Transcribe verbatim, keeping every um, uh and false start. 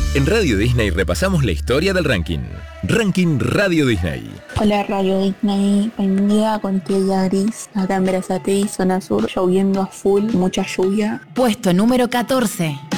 En Radio Disney repasamos la historia del ranking. Ranking Radio Disney. Hola Radio Disney, buen día con día gris, acá en Berazategui, zona sur, lloviendo a full, mucha lluvia. Puesto número catorce.